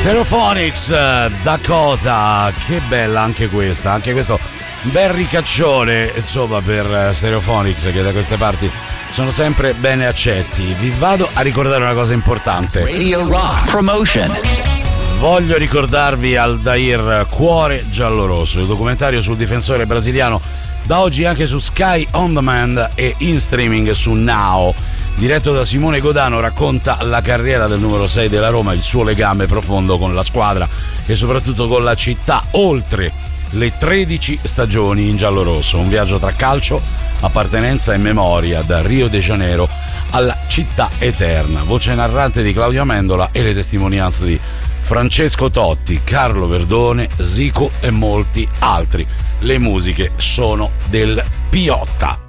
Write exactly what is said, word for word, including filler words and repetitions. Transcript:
Stereophonics, Dakota, che bella anche questa, anche questo bel ricaccione, insomma, per Stereophonics, che da queste parti sono sempre bene accetti. Vi vado a ricordare una cosa importante. Radio Rock Promotion. Voglio ricordarvi Aldair, Cuore giallorosso, il documentario sul difensore brasiliano, da oggi anche su Sky On Demand e in streaming su Now. Diretto da Simone Godano, racconta la carriera del numero sei della Roma, il suo legame profondo con la squadra e soprattutto con la città, oltre le tredici stagioni in giallorosso. Un viaggio tra calcio, appartenenza e memoria, da Rio de Janeiro alla città eterna. Voce narrante di Claudio Amendola e le testimonianze di Francesco Totti, Carlo Verdone, Zico e molti altri. Le musiche sono del Piotta.